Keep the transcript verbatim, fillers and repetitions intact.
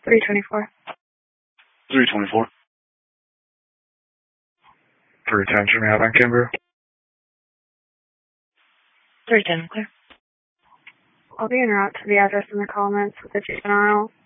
three twenty-four. three twenty-four. three ten, Jimmy Hot on Canberra. three ten, clear. I'll be en route to the address in the comments with the juvenile.